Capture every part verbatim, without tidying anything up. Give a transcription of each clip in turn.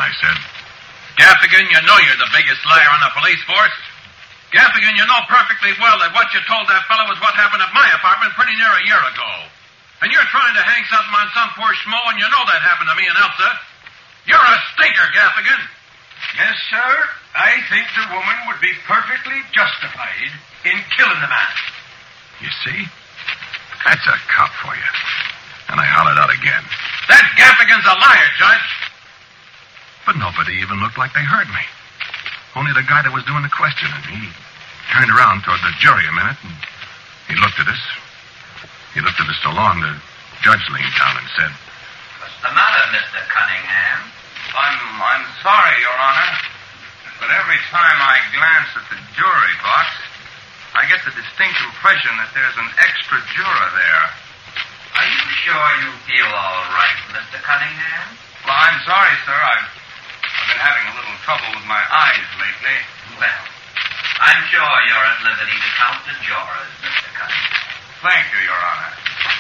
I said. Gaffigan, you know you're the biggest liar on the police force. Gaffigan, you know perfectly well that what you told that fellow was what happened at my apartment pretty near a year ago. And you're trying to hang something on some poor schmo, and you know that happened to me and Elsa. You're a stinker, Gaffigan. Yes, sir. I think the woman would be perfectly justified in killing the man. You see? That's a cop for you. And I hollered out again. That Gaffigan's a liar, Judge. But nobody even looked like they heard me. Only the guy that was doing the questioning. He turned around toward the jury a minute, and he looked at us. He looked at us so long, the judge leaned down and said, "What's the matter, Mister Cunningham?" I'm, I'm sorry, Your Honor, but every time I glance at the jury box, I get the distinct impression that there's an extra juror there. Are you sure you feel all right, Mister Cunningham? Well, I'm sorry, sir. I've, I've been having a little trouble with my eyes lately. Well, I'm sure you're at liberty to count the jurors, Mister Cunningham. Thank you, Your Honor.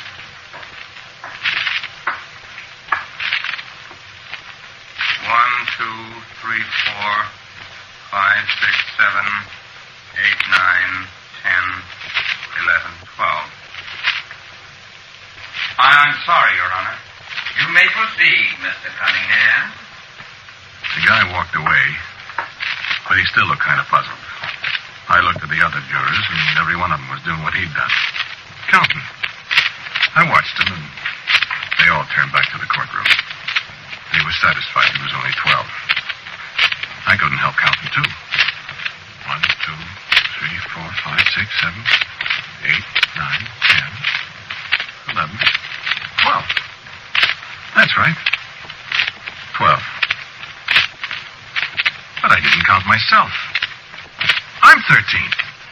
One, two, three, four, five, six, seven, eight, nine, ten, eleven, twelve. I'm sorry, Your Honor. You may proceed, Mister Cunningham. The guy walked away, but he still looked kind of puzzled. I looked at the other jurors, and every one of them was doing what he'd done. Counting. I watched them, and they all turned back to the courtroom. They were satisfied there was only twelve. I couldn't help counting, too. One, two, three, four, five, six, seven, eight, nine, ten, eleven, twelve. That's right. Twelve. But I didn't count myself. I'm thirteen.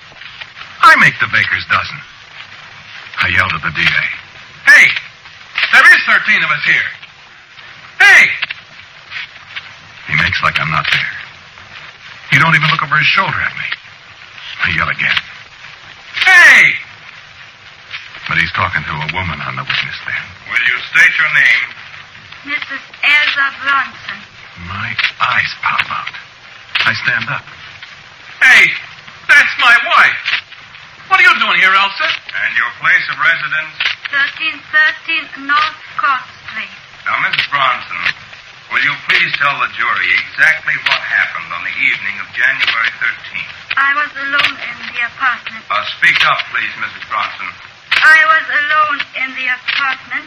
I make the baker's dozen. I yelled at the D A. Hey! There is thirteen of us here. Hey! He makes like I'm not there. He don't even look over his shoulder at me. I yell again. Hey! But he's talking to a woman on the witness stand. Will you state your name? Missus Elsa Bronson. My eyes pop out. I stand up. Hey! That's my wife! What are you doing here, Elsa? And your place of residence? thirteen thirteen North Court Street. Now, Missus Bronson, will you please tell the jury exactly what happened on the evening of January thirteenth? I was alone in the apartment. Uh, speak up, please, Missus Bronson. I was alone in the apartment.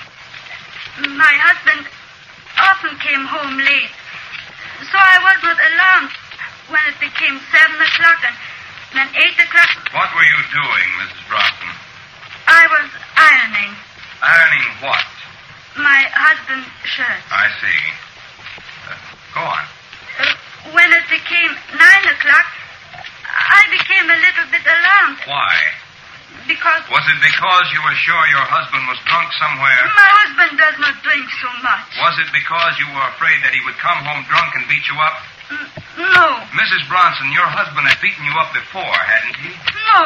My husband often came home late, so I was not alarmed when it became seven o'clock and then eight o'clock. What were you doing, Missus Bronson? I was ironing Ironing what? my husband's shirt. I see. Uh, go on. Uh, when it became nine o'clock, I became a little bit alarmed Why? because Was it because you were sure your husband was drunk somewhere? my husband does not drink so much. Was it because you were afraid that he would come home drunk and beat you up? N- No, Missus Bronson, your husband had beaten you up before, hadn't he? no.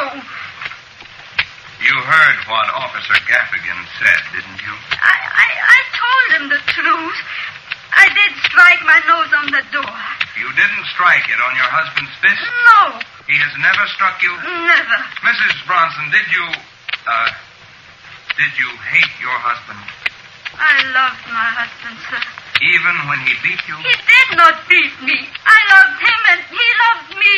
You heard what Officer Gaffigan said, didn't you? I, I, I told him the truth. I did strike my nose on the door. You didn't strike it on your husband's fist? No, He has never struck you? never. Missus Bronson, did you, uh, did you hate your husband? I loved my husband, sir. Even when he beat you? He did not beat me. I loved him and he loved me.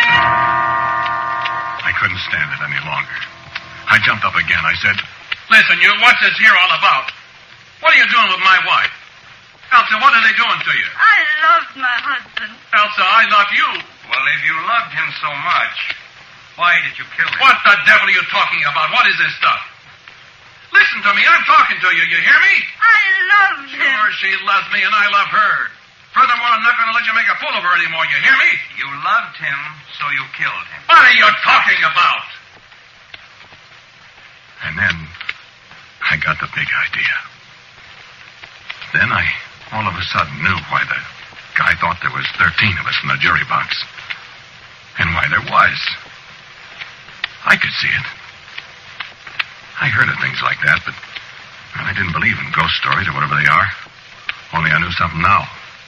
I couldn't stand it any longer. I jumped up again. I said, Listen, you, what's this here all about? What are you doing with my wife? Elsa, what are they doing to you? I loved my husband. Elsa, I love you. Well, if you loved him so much, why did you kill him? What the devil are you talking about? What is this stuff? Listen to me. I'm talking to you. You hear me? I loved him. Sure, she loves me, and I love her. Furthermore, I'm not going to let you make a fool of her anymore. You hear me? You loved him, so you killed him. What are you talking about? and then I got the big idea. Then I all of a sudden knew why the guy thought there was thirteen of us in the jury box. And why there was. I could see it. I heard of things like that, but well, I didn't believe in ghost stories or whatever they are. Only I knew something now.